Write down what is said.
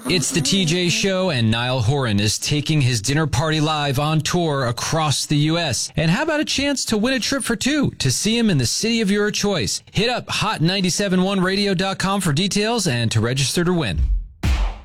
It's the TJ Show, and Niall Horan is taking his dinner party live on tour across the U.S. And how about a chance to win a trip for two to see him in the city of your choice? Hit up hot971radio.com for details and to register to win.